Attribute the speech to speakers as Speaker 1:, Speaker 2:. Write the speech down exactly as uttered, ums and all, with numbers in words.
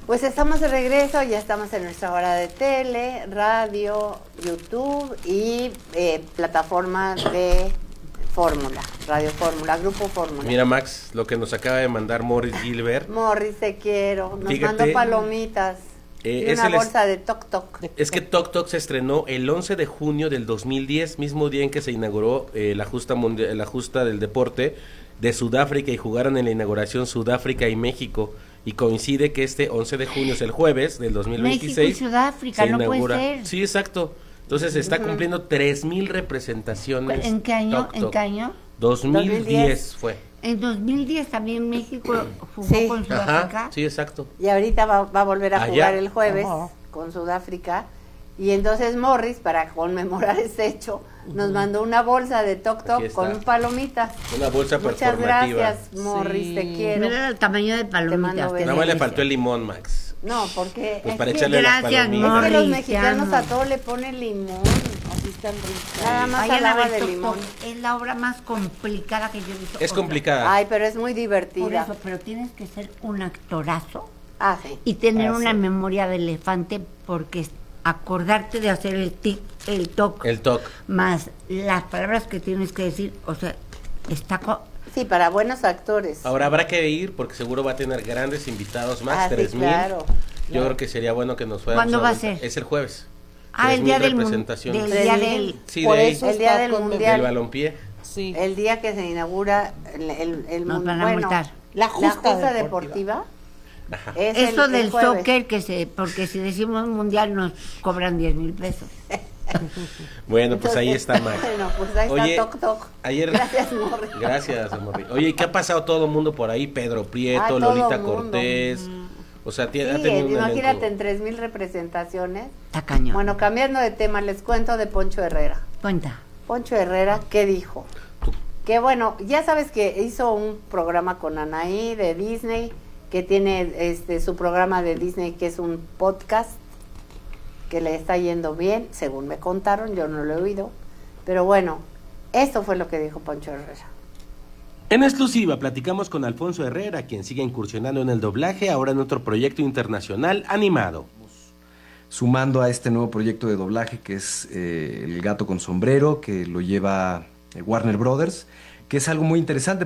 Speaker 1: Pues estamos de regreso, ya estamos en nuestra hora de tele, radio, YouTube y eh, plataforma de Fórmula, Radio Fórmula, Grupo Fórmula.
Speaker 2: Mira, Max, lo que nos acaba de mandar Morris Gilbert.
Speaker 1: Morris, te quiero. Nos
Speaker 2: Fíjate,
Speaker 1: mandó palomitas
Speaker 2: eh,
Speaker 1: y
Speaker 2: es
Speaker 1: una
Speaker 2: el
Speaker 1: bolsa
Speaker 2: es-
Speaker 1: de Toc Toc.
Speaker 2: Es que Tok Tok se estrenó el once de junio del dos mil diez, mismo día en que se inauguró eh, la, justa mundial, la justa del deporte de Sudáfrica y jugaron en la inauguración Sudáfrica y México. Y coincide que este once de junio es el jueves del dos mil veintiséis.
Speaker 3: México y Sudáfrica,
Speaker 2: se
Speaker 3: no puede
Speaker 2: inaugura.
Speaker 3: ser.
Speaker 2: Sí, exacto. Entonces está uh-huh. cumpliendo tres mil representaciones.
Speaker 3: ¿En qué año?
Speaker 2: Tok
Speaker 3: ¿En
Speaker 2: Tok.
Speaker 3: qué año?
Speaker 2: dos mil diez fue.
Speaker 3: En dos mil diez también México jugó
Speaker 1: Sí.
Speaker 3: con Sudáfrica.
Speaker 2: Ajá, sí, exacto.
Speaker 1: Y ahorita va, va a volver a
Speaker 2: Allá.
Speaker 1: jugar el jueves
Speaker 3: Oh.
Speaker 1: con Sudáfrica. Y entonces Morris, para conmemorar ese hecho, nos mandó una bolsa de Toc
Speaker 2: Aquí
Speaker 1: Toc
Speaker 2: está.
Speaker 1: con palomitas.
Speaker 2: Una bolsa
Speaker 1: Muchas
Speaker 2: performativa.
Speaker 1: gracias, Morris,
Speaker 4: Sí.
Speaker 1: te quiero.
Speaker 3: Mira el tamaño de palomitas.
Speaker 1: mando besos.
Speaker 2: Nada más le faltó el limón, Max.
Speaker 1: No, porque
Speaker 2: Pues
Speaker 1: es,
Speaker 2: para
Speaker 1: que,
Speaker 2: echarle las
Speaker 3: gracias,
Speaker 2: palomitas.
Speaker 1: es que los
Speaker 3: Morris,
Speaker 1: mexicanos
Speaker 3: te
Speaker 1: a
Speaker 3: amo.
Speaker 1: todo le ponen limón.
Speaker 4: Así están ricas.
Speaker 1: Nada más
Speaker 3: Vayan
Speaker 1: al
Speaker 3: a
Speaker 1: agua
Speaker 3: ver
Speaker 1: de
Speaker 3: Toc
Speaker 1: limón.
Speaker 3: Toc, es la obra más complicada que yo he visto.
Speaker 2: Es
Speaker 3: O sea,
Speaker 2: complicada.
Speaker 1: Ay, pero es muy
Speaker 3: Por
Speaker 1: divertida.
Speaker 3: eso, pero tienes que ser un actorazo
Speaker 1: Ah, sí.
Speaker 3: y tener
Speaker 2: Ah,
Speaker 3: una
Speaker 2: sí.
Speaker 3: memoria de elefante, porque acordarte de hacer el tic, el toc,
Speaker 2: El Tok.
Speaker 3: más las palabras que tienes que decir, o sea, está co-
Speaker 1: Sí, para buenos actores.
Speaker 2: Ahora habrá que ir porque seguro va a tener grandes invitados más,
Speaker 1: Ah, sí,
Speaker 2: tres mil.
Speaker 1: claro.
Speaker 2: Yo creo que sería bueno que nos fuéramos.
Speaker 3: ¿Cuándo
Speaker 2: a
Speaker 3: va a
Speaker 2: vuelta.
Speaker 3: ser?
Speaker 2: Es el jueves.
Speaker 3: Ah, el
Speaker 2: tres mil
Speaker 3: día del mun-
Speaker 2: representaciones.
Speaker 3: del
Speaker 1: Tres
Speaker 3: día
Speaker 1: mil.
Speaker 3: del
Speaker 2: Sí,
Speaker 4: Por
Speaker 2: de
Speaker 4: eso
Speaker 2: ahí,
Speaker 1: El día
Speaker 4: está
Speaker 1: del
Speaker 4: con-
Speaker 1: mundial.
Speaker 2: del balompié.
Speaker 4: Sí.
Speaker 1: El día que se inaugura el, el, el
Speaker 3: Nos
Speaker 1: mun-
Speaker 3: van a
Speaker 1: bueno,
Speaker 3: multar.
Speaker 4: La justa
Speaker 1: deportiva,
Speaker 4: deportiva.
Speaker 2: Ajá.
Speaker 1: es
Speaker 3: eso
Speaker 1: el- el
Speaker 3: del
Speaker 1: jueves.
Speaker 3: soccer, que se, porque si decimos mundial nos cobran diez mil pesos.
Speaker 2: Bueno, pues ahí
Speaker 1: Entonces,
Speaker 2: está, Max.
Speaker 1: Bueno, pues ahí
Speaker 2: Oye,
Speaker 1: está Toc Toc.
Speaker 2: Ayer,
Speaker 1: Gracias, Morris.
Speaker 2: Gracias, Morri. Oye, ¿y qué ha pasado todo el mundo por ahí? Pedro Prieto,
Speaker 1: Ah, todo
Speaker 2: Lolita
Speaker 1: mundo.
Speaker 2: Cortés. O sea,
Speaker 1: Sí,
Speaker 2: tiene, ha tenido un
Speaker 1: imagínate
Speaker 2: elenco.
Speaker 1: en tres mil representaciones.
Speaker 3: Está cañón.
Speaker 1: Bueno, cambiando de tema, les cuento de Poncho Herrera.
Speaker 3: Cuenta.
Speaker 1: Poncho Herrera, ¿qué dijo?
Speaker 2: Tú.
Speaker 1: Que bueno, ya sabes que hizo un programa con Anaí de Disney, que tiene este su programa de Disney, que es un podcast, que le está yendo bien, según me contaron, yo no lo he oído. Pero bueno, esto fue lo que dijo Poncho Herrera.
Speaker 2: En exclusiva platicamos con Alfonso Herrera, quien sigue incursionando en el doblaje, ahora en otro proyecto internacional animado.
Speaker 5: Sumando a este nuevo proyecto de doblaje que es eh, El gato con sombrero, que lo lleva eh, Warner Brothers, que es algo muy interesante